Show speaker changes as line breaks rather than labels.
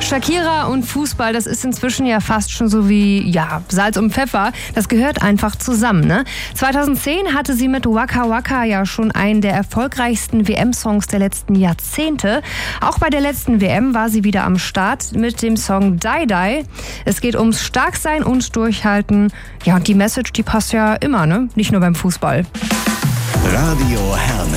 Shakira und Fußball, das ist inzwischen ja fast schon so wie Salz und Pfeffer. Das gehört einfach zusammen, ne? 2010 hatte sie mit Waka Waka ja schon einen der erfolgreichsten WM-Songs der letzten Jahrzehnte. Auch bei der letzten WM war sie wieder am Start mit dem Song Die Die. Es geht ums Starksein und Durchhalten. Ja, und die Message, die passt ja immer, ne? Nicht nur beim Fußball.
Radio Herne.